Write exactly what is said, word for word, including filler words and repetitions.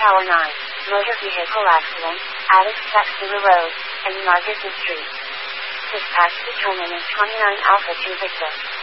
Tower nine, motor vehicle accident, Addis Saxila Road, and Margaret Street. Dispatch determinant twenty-nine Alpha two Victor.